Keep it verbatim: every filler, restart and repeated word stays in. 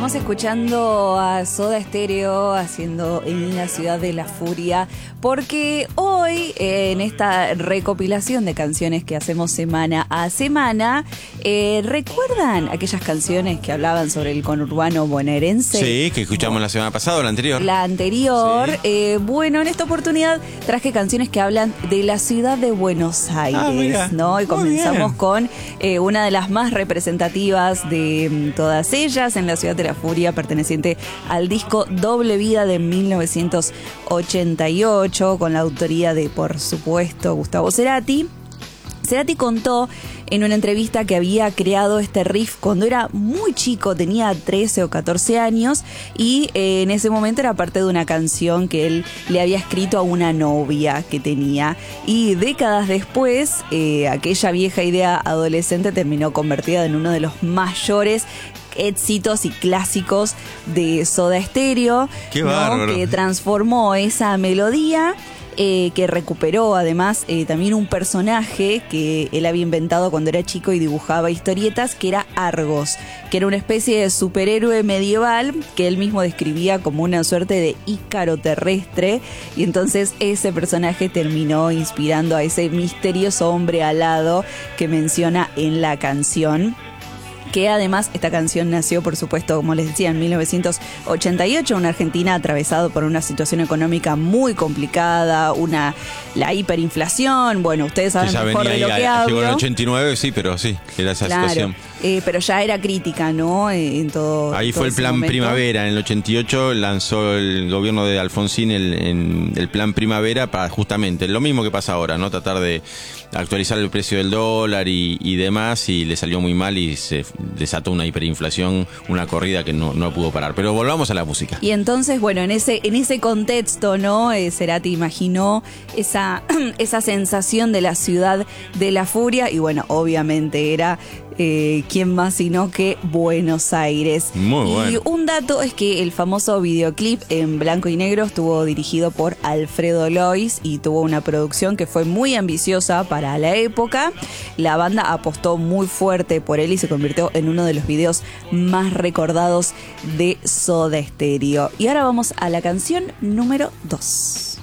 Estamos escuchando a Soda Stereo haciendo En la Ciudad de la Furia, porque hoy eh, en esta recopilación de canciones que hacemos semana a semana, eh, ¿recuerdan aquellas canciones que hablaban sobre el conurbano bonaerense? Sí, que escuchamos la semana pasada o la anterior. La anterior. Sí. Eh, bueno, en esta oportunidad traje canciones que hablan de la ciudad de Buenos Aires, ah, mira. ¿no? Y comenzamos bien. con eh, una de las más representativas de mm, todas ellas, En la Ciudad de la Furia, perteneciente al disco Doble Vida de mil novecientos ochenta y ocho, con la autoría de, por supuesto, Gustavo Cerati. Cerati contó en una entrevista que había creado este riff cuando era muy chico, tenía trece o catorce años, y eh, en ese momento era parte de una canción que él le había escrito a una novia que tenía. Y décadas después, eh, aquella vieja idea adolescente terminó convertida en uno de los mayores éxitos y clásicos de Soda Stereo. ¡Qué ¿no? bárbaro! Que transformó esa melodía. Eh, que recuperó además eh, también un personaje que él había inventado cuando era chico y dibujaba historietas, que era Argos, que era una especie de superhéroe medieval que él mismo describía como una suerte de Ícaro terrestre, y entonces ese personaje terminó inspirando a ese misterioso hombre alado que menciona en la canción. Que además esta canción nació, por supuesto, como les decía, en mil novecientos ochenta y ocho, una Argentina atravesado por una situación económica muy complicada, una la hiperinflación. Bueno, ustedes saben ya mejor de lo venía, que hablo. Llegó en el ochenta y nueve, sí, pero sí, era esa Claro, situación. eh, pero ya era crítica, ¿no? Eh, en todo. Ahí todo fue el ese plan momento. Primavera. En el ochenta y ocho lanzó el gobierno de Alfonsín el, en, el plan Primavera para justamente lo mismo que pasa ahora, ¿no? Tratar de actualizar el precio del dólar y, y demás, y le salió muy mal y se desató una hiperinflación, una corrida que no, no pudo parar. Pero volvamos a la música. Y entonces, bueno, en ese, en ese contexto, ¿no? Eh, Cerati imaginó esa, esa sensación de la ciudad de la furia, y bueno, obviamente era eh, quién más sino que Buenos Aires. Muy bueno. Y un dato es que el famoso videoclip en blanco y negro estuvo dirigido por Alfredo Lois y tuvo una producción que fue muy ambiciosa para la época. La banda apostó muy fuerte por él y se convirtió en uno de los videos más recordados de Soda Stereo. Y ahora vamos a la canción número dos.